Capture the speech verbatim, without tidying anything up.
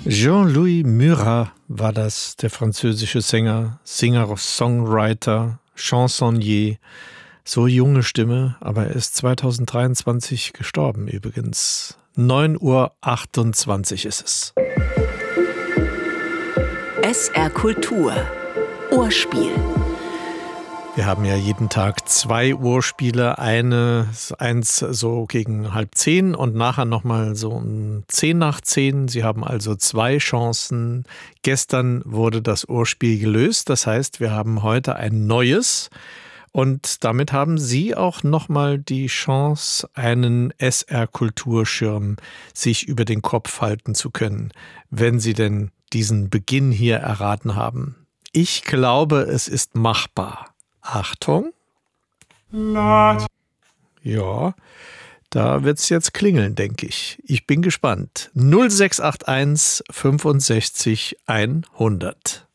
Jean-Louis Murat war das, der französische Sänger, Singer-Songwriter, Chansonnier. So junge Stimme, aber er ist zweitausenddreiundzwanzig gestorben übrigens. neun Uhr achtundzwanzig ist es. S R Kultur. Ohrspiel. Wir haben ja jeden Tag zwei Ohrspiele, eine, eins so gegen halb zehn und nachher nochmal so um zehn nach zehn. Sie haben also zwei Chancen. Gestern wurde das Ohrspiel gelöst, das heißt, wir haben heute ein neues. Und damit haben Sie auch nochmal die Chance, einen S R-Kulturschirm sich über den Kopf halten zu können, wenn Sie denn diesen Beginn hier erraten haben. Ich glaube, es ist machbar. Achtung. Ja, da wird es jetzt klingeln, denke ich. Ich bin gespannt. null sechs acht eins fünfundsechzig hundert.